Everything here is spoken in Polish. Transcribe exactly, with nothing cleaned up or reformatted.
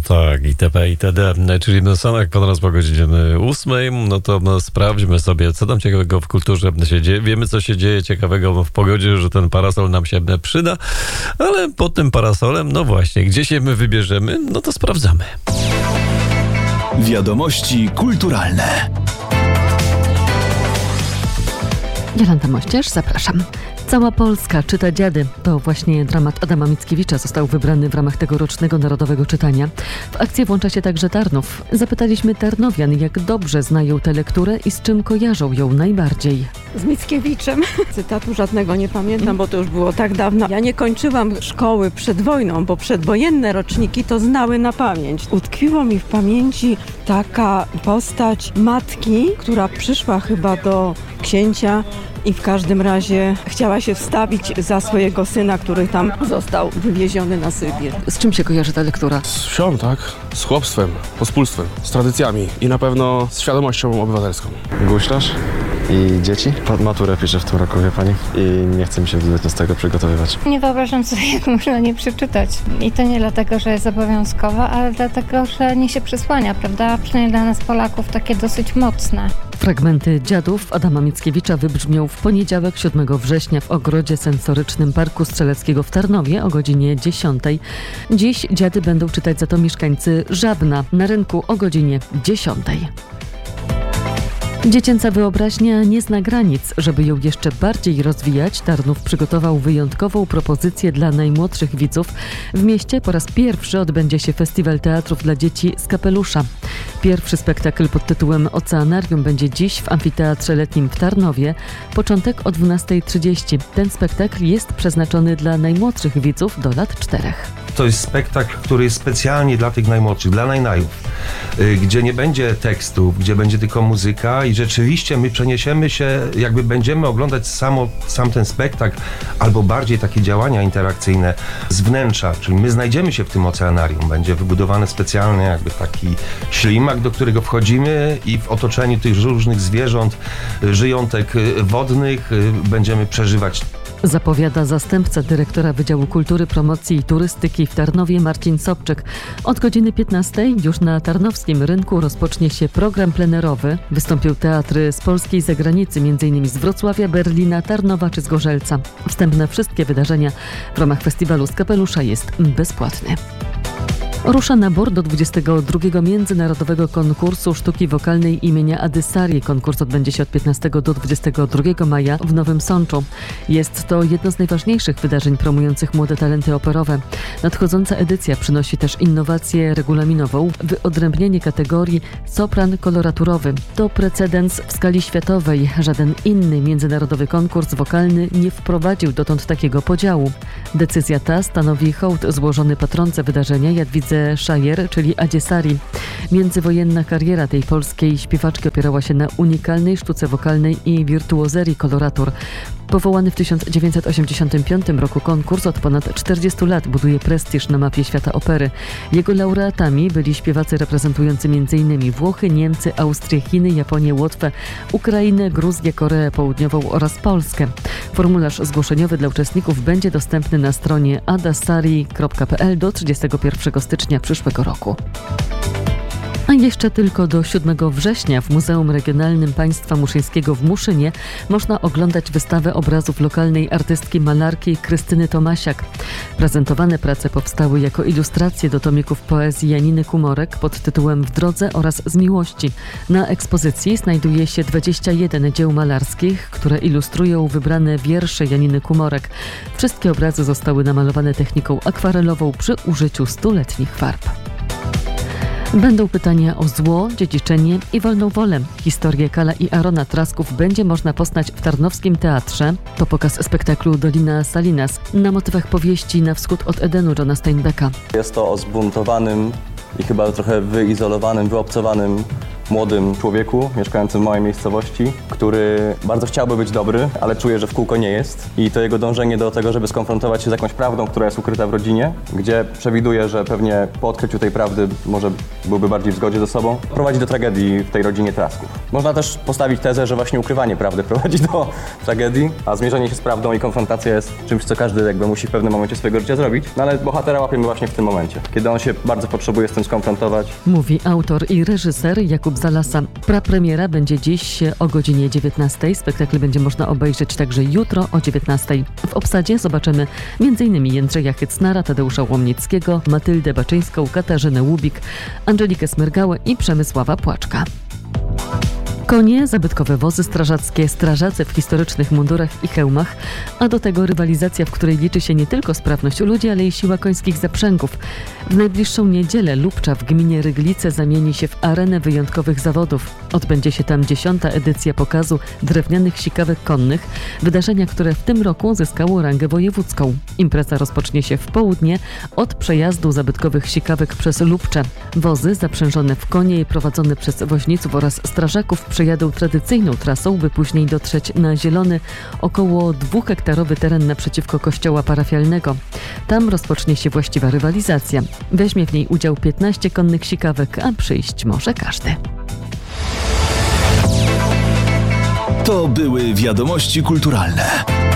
tak, itp., itd. Czyli no, sam jak pan raz po godzinie ósmej, no to no, sprawdźmy sobie, co tam ciekawego w kulturze się dzieje. Wiemy, co się dzieje ciekawego w pogodzie, że ten parasol nam się przyda, ale pod tym parasolem, no właśnie, gdzie się my wybierzemy, no to sprawdzamy. Wiadomości kulturalne. Jolanta Mościarz, zapraszam. Cała Polska czyta dziady. To właśnie dramat Adama Mickiewicza został wybrany w ramach tegorocznego Narodowego Czytania. W akcję włącza się także Tarnów. Zapytaliśmy Tarnowian, jak dobrze znają tę lekturę i z czym kojarzą ją najbardziej. Z Mickiewiczem. Cytatu żadnego nie pamiętam, bo to już było tak dawno. Ja nie kończyłam szkoły przed wojną, bo przedwojenne roczniki to znały na pamięć. Utkwiło mi w pamięci taka postać matki, która przyszła chyba do księcia i w każdym razie chciała się wstawić za swojego syna, który tam został wywieziony na Sybir. Z czym się kojarzy ta lektura? Z wsią, tak? Z chłopstwem, pospólstwem, z tradycjami i na pewno z świadomością obywatelską. Guślarz i dzieci. Maturę piszę w tym roku, wie pani. I nie chcę mi się do tego przygotowywać. Nie wyobrażam sobie, jak można nie przeczytać. I to nie dlatego, że jest obowiązkowa, ale dlatego, że nie się przysłania, prawda? Przynajmniej dla nas Polaków takie dosyć mocne. Fragmenty dziadów Adama Mickiewicza wybrzmią w poniedziałek siódmego września w ogrodzie sensorycznym Parku Strzeleckiego w Tarnowie o godzinie dziesiątej. Dziś dziady będą czytać za to mieszkańcy Żabna na rynku o godzinie dziesiątej. Dziecięca wyobraźnia nie zna granic. Żeby ją jeszcze bardziej rozwijać, Tarnów przygotował wyjątkową propozycję dla najmłodszych widzów. W mieście po raz pierwszy odbędzie się Festiwal Teatrów dla Dzieci z Kapelusza. Pierwszy spektakl pod tytułem Oceanarium będzie dziś w Amfiteatrze Letnim w Tarnowie. Początek o dwunastej trzydzieści. Ten spektakl jest przeznaczony dla najmłodszych widzów do lat czterech. To jest spektakl, który jest specjalnie dla tych najmłodszych, dla najnajów, gdzie nie będzie tekstów, gdzie będzie tylko muzyka i rzeczywiście my przeniesiemy się, jakby będziemy oglądać samo, sam ten spektakl albo bardziej takie działania interakcyjne z wnętrza, czyli my znajdziemy się w tym oceanarium, będzie wybudowany specjalny jakby taki ślimak, do którego wchodzimy i w otoczeniu tych różnych zwierząt, żyjątek wodnych będziemy przeżywać. Zapowiada zastępca dyrektora Wydziału Kultury, Promocji i Turystyki w Tarnowie Marcin Sobczyk. Od godziny piętnastej już na tarnowskim rynku rozpocznie się program plenerowy. Wystąpią teatry z Polski i zagranicy, m.in. z Wrocławia, Berlina, Tarnowa czy z Gorzelca. Wstęp na wszystkie wydarzenia w ramach festiwalu z Kapelusza jest bezpłatny. Rusza nabór do dwudziestego drugiego Międzynarodowego Konkursu Sztuki Wokalnej imienia Adysari. Konkurs odbędzie się od piętnastego do dwudziestego drugiego maja w Nowym Sączu. Jest to jedno z najważniejszych wydarzeń promujących młode talenty operowe. Nadchodząca edycja przynosi też innowację regulaminową, wyodrębnienie kategorii sopran koloraturowy. To precedens w skali światowej. Żaden inny międzynarodowy konkurs wokalny nie wprowadził dotąd takiego podziału. Decyzja ta stanowi hołd złożony patronce wydarzenia Jadwidze Szajer, czyli Adziesari. Międzywojenna kariera tej polskiej śpiewaczki opierała się na unikalnej sztuce wokalnej i wirtuozerii koloratur. Powołany w tysiąc dziewięćset osiemdziesiątym piątym roku konkurs od ponad czterdziestu lat buduje prestiż na mapie świata opery. Jego laureatami byli śpiewacy reprezentujący m.in. Włochy, Niemcy, Austrię, Chiny, Japonię, Łotwę, Ukrainę, Gruzję, Koreę Południową oraz Polskę. Formularz zgłoszeniowy dla uczestników będzie dostępny na stronie adasari kropka p l do trzydziestego pierwszego stycznia przyszłego roku. A jeszcze tylko do siódmego września w Muzeum Regionalnym Państwa Muszyńskiego w Muszynie można oglądać wystawę obrazów lokalnej artystki malarki Krystyny Tomasiak. Prezentowane prace powstały jako ilustracje do tomików poezji Janiny Kumorek pod tytułem W drodze oraz z miłości. Na ekspozycji znajduje się dwadzieścia jeden dzieł malarskich, które ilustrują wybrane wiersze Janiny Kumorek. Wszystkie obrazy zostały namalowane techniką akwarelową przy użyciu stuletnich farb. Będą pytania o zło, dziedziczenie i wolną wolę. Historię Kala i Arona Trasków będzie można poznać w Tarnowskim Teatrze. To pokaz spektaklu Dolina Salinas na motywach powieści Na wschód od Edenu Johna Steinbecka. Jest to o zbuntowanym i chyba trochę wyizolowanym, wyobcowanym młodym człowieku mieszkającym w małej miejscowości, który bardzo chciałby być dobry, ale czuje, że w kółko nie jest. I to jego dążenie do tego, żeby skonfrontować się z jakąś prawdą, która jest ukryta w rodzinie, gdzie przewiduje, że pewnie po odkryciu tej prawdy może byłby bardziej w zgodzie ze sobą, prowadzi do tragedii w tej rodzinie Trasków. Można też postawić tezę, że właśnie ukrywanie prawdy prowadzi do tragedii, a zmierzenie się z prawdą i konfrontacja jest czymś, co każdy jakby musi w pewnym momencie swojego życia zrobić. No ale bohatera łapiemy właśnie w tym momencie, kiedy on się bardzo potrzebuje z tym skonfrontować. Mówi autor i reżyser Jakub Zalasa. Prapremiera będzie dziś o godzinie dziewiętnastej. Spektakl będzie można obejrzeć także jutro o dziewiętnastej. W obsadzie zobaczymy m.in. Jędrzeja Hycnara, Tadeusza Łomnickiego, Matyldę Baczyńską, Katarzynę Łubik, Angelikę Smyrgałę i Przemysława Płaczka. Konie, zabytkowe wozy strażackie, strażacy w historycznych mundurach i hełmach, a do tego rywalizacja, w której liczy się nie tylko sprawność ludzi, ale i siła końskich zaprzęgów. W najbliższą niedzielę Lubcza w gminie Ryglice zamieni się w arenę wyjątkowych zawodów. Odbędzie się tam dziesiąta edycja pokazu drewnianych sikawek konnych, wydarzenia, które w tym roku zyskało rangę wojewódzką. Impreza rozpocznie się w południe od przejazdu zabytkowych sikawek przez Lubcze. Wozy zaprzężone w konie i prowadzone przez woźniców oraz strażaków przejadą tradycyjną trasą, by później dotrzeć na zielony, około dwuhektarowy teren naprzeciwko kościoła parafialnego. Tam rozpocznie się właściwa rywalizacja. Weźmie w niej udział piętnaście konnych sikawek, a przyjść może każdy. To były wiadomości kulturalne.